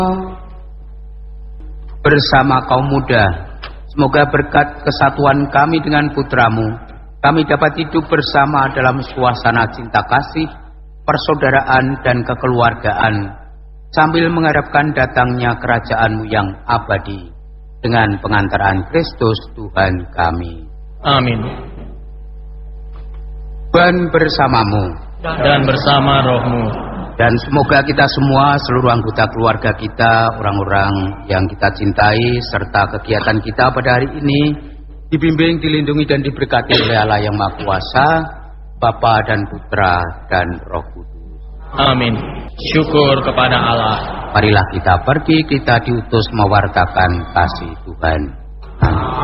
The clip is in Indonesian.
bersama kaum muda. Semoga berkat kesatuan kami dengan putramu, kami dapat hidup bersama dalam suasana cinta kasih, persaudaraan dan kekeluargaan, sambil mengharapkan datangnya kerajaan-Mu yang abadi, dengan pengantaran Kristus Tuhan kami. Amin. Tuhan bersamamu Dan bersama rohmu. dan semoga kita semua, seluruh anggota keluarga kita, orang-orang yang kita cintai, serta kegiatan kita pada hari ini dibimbing, dilindungi dan diberkati oleh Allah yang Maha Kuasa, Bapa dan Putra dan Roh Kudus. Amin. Syukur kepada Allah. Marilah kita pergi, kita diutus mewartakan kasih Tuhan. Amin.